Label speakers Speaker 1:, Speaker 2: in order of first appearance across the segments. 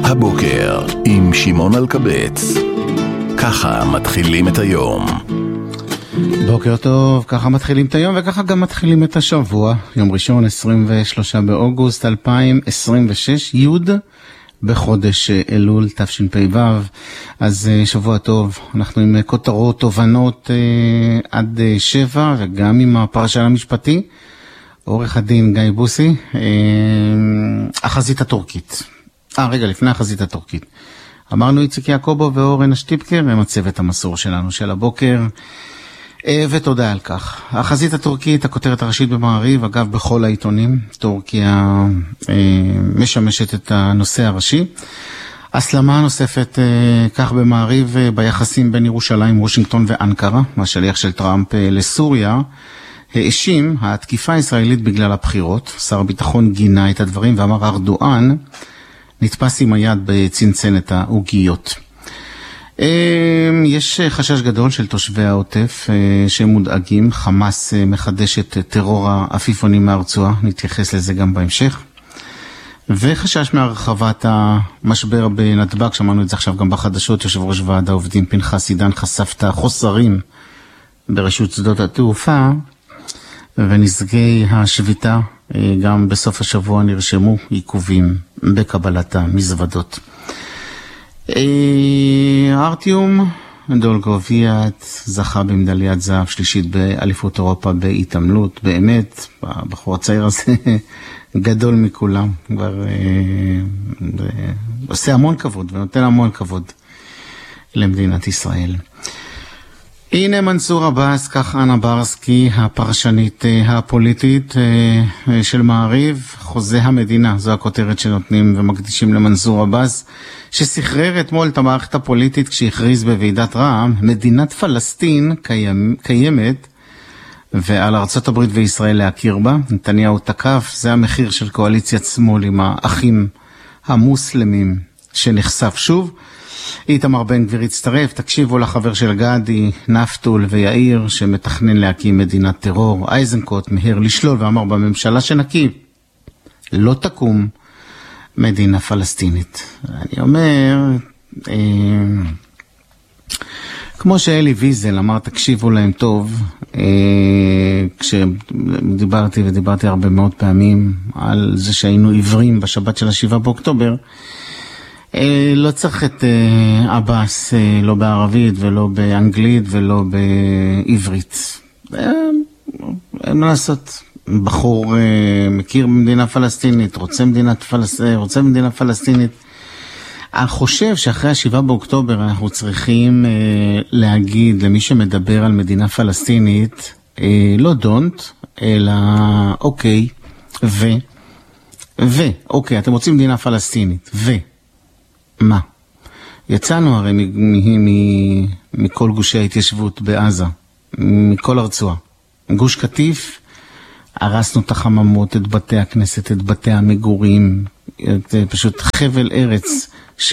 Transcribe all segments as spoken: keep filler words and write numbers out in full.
Speaker 1: הבוקר עם שמעון אלקבץ. ככה מתחילים את היום.
Speaker 2: בוקר טוב, ככה מתחילים את היום וככה גם מתחילים את השבוע. יום ראשון עשרים ושלושה באוגוסט אלפיים עשרים ושש, י' בחודש אלול תשפ"ו. אז שבוע טוב, אנחנו עם כותרות תובנות עד שבע וגם עם הפרשן המשפטי, עורך הדין גיא בוסי. החזית הטורקית. אה, רגע, לפני החזית הטורקית. אמרנו איציק יעקובו ואורן השטיפקר, הם הצוות המסור שלנו של הבוקר, ותודה על כך. החזית הטורקית, הכותרת הראשית במעריב, אגב בכל העיתונים, טורקיה משמשת את הנושא הראשי. הסלמה נוספת כך במעריב ביחסים בין ירושלים, וושינגטון ואנקרה, השליח של טראמפ לסוריה, האשים התקיפה הישראלית בגלל הבחירות. שר הביטחון גינה את הדברים ואמר ארדואן נתפס עם היד בצנצנת העוגיות. יש חשש גדול של תושבי העוטף שמודאגים. חמאס מחדש את טרור העפיפונים מהרצועה, נתייחס לזה גם בהמשך. וחשש מהרחבת המשבר בנתב"ג, שמענו את זה עכשיו גם בחדשות. יושב ראש ועד העובדים פנחס עידן חשף את החוסרים ברשות שדות התעופה ונזגי השביתה. גם בסוף השבוע נרשמו עיכובים בקבלת המזוודות. ארטיום דולגוביאט זכה במדליית זהב שלישית באליפות אירופה בהתעמלות. באמת, הבחור הצעיר הזה גדול מכולם, כבר עושה המון כבוד ונותן המון כבוד למדינת ישראל. הנה מנסור עבאס, כך אנה ברסקי, הפרשנית הפוליטית של מעריב, חוזה המדינה, זו הכותרת שנותנים ומקדישים למנסור עבאס, שסחרר אתמול את המערכת הפוליטית כשהכריז בוועידת רע"מ, מדינת פלסטין קיימ, קיימת, ועל ארצות הברית וישראל להכיר בה. נתניהו תקף, זה המחיר של קואליציית שמאל עם האחים המוסלמים שנחשף שוב. איתמר בן גביר הצטרף. תקשיבו לחבר של גדי, נפתול ויאיר, שמתכנן להקים מדינת טרור. אייזנקוט מהר לשלול ואמר בממשלה שנקים לא תקום מדינה פלסטינית. אני אומר, אה, כמו שאלי ויזל אמר, תקשיבו להם טוב, אה, כשדיברתי ודיברתי הרבה מאוד פעמים על זה שהיינו עיוורים בשבת של השבעה באוקטובר, לא צריך את עבאס, לא בערבית ולא באנגלית ולא בעברית. אין מה לעשות. בחור מכיר במדינה פלסטינית, רוצה מדינה פלסטינית, רוצה מדינה פלסטינית. אני חושב שאחרי השבעה באוקטובר אנחנו צריכים להגיד למי שמדבר על מדינה פלסטינית, לא don't, אלא אוקיי, ו, ו, אוקיי, אתם רוצים מדינה פלסטינית, ו, מה? יצאנו הרי מכל גושי ההתיישבות בעזה, מכל הרצועה. גוש קטיף, הרסנו את החממות, את בתי הכנסת, את בתי המגורים, את פשוט חבל ארץ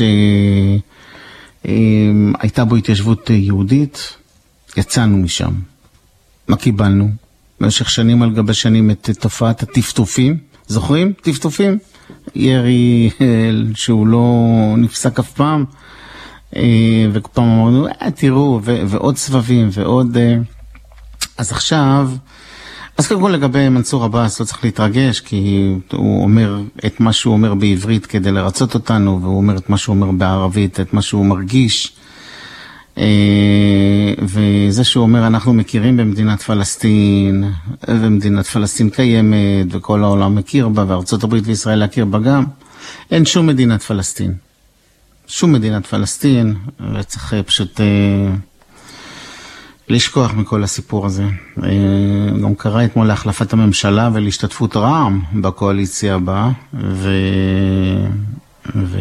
Speaker 2: שהייתה בו התיישבות יהודית, יצאנו משם. מה קיבלנו? במשך שנים על גבי שנים את תופעת הטפטופים, זוכרים? טפטופים? ירי שהוא לא נפסק אף פעם, וכפעם אמרנו, אה, תראו, ו- ועוד סבבים, ועוד... אז עכשיו, אז קודם כל לגבי מנסור עבאס, לא צריך להתרגש, כי הוא אומר את מה שהוא אומר בעברית כדי לרצות אותנו, והוא אומר את מה שהוא אומר בערבית, את מה שהוא מרגיש, וזה שהוא אומר, אנחנו מכירים במדינת פלסטין, ומדינת פלסטין קיימת, וכל העולם מכיר בה, וארצות הברית וישראל להכיר בה גם. אין שום מדינת פלסטין. שום מדינת פלסטין, וצריך פשוט אה, לשכוח מכל הסיפור הזה. אה, גם קרא אתמול להחלפת הממשלה ולהשתתפות רע"מ בקואליציה הבאה, ו... ו...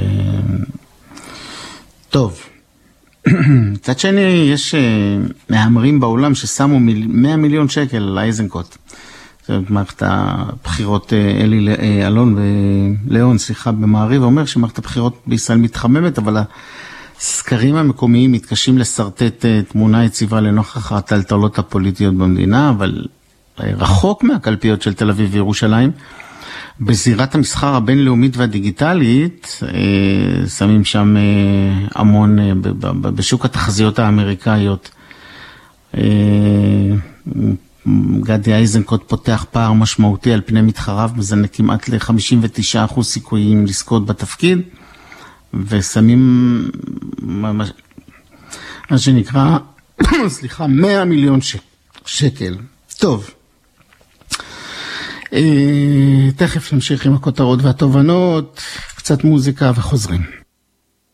Speaker 2: טוב. מצד שני, יש מאמרים בעולם ששמו מאה מיליון שקל על אייזנקוט. זאת מערכת הבחירות, אלי אלון ולאון, סליחה, במעריב, אומר שמערכת הבחירות בישראל מתחממת, אבל הסקרים המקומיים מתקשים לסרטט תמונה יציבה לנוכח הטלטלות הפוליטיות במדינה, אבל רחוק מהקלפיות של תל אביב וירושלים. בזירת המסחר הבינלאומית והדיגיטלית, שמים שם המון בשוק התחזיות האמריקאיות. גדי איזנקוט פותח פער משמעותי על פני מתחריו, מזנה כמעט ל-חמישים ותשעה אחוז סיכויים לזכות בתפקיד, ושמים מה שנקרא, סליחה, מאה מיליון שקל. טוב. תכף נמשיך עם הכותרות והתובנות, קצת מוזיקה וחוזרים.